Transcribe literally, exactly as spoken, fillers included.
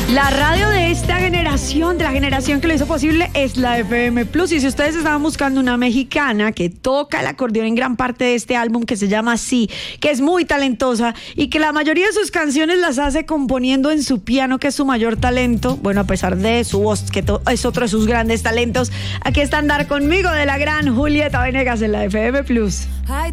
La radio de esta generación, de la generación que lo hizo posible, es la F M Plus. Y si ustedes estaban buscando una mexicana que toca el acordeón en gran parte de este álbum, que se llama Sí, que es muy talentosa y que la mayoría de sus canciones las hace componiendo en su piano, que es su mayor talento, bueno, a pesar de su voz, que es otro de sus grandes talentos, aquí está Andar Conmigo, de la gran Julieta Venegas en la F M Plus. Hay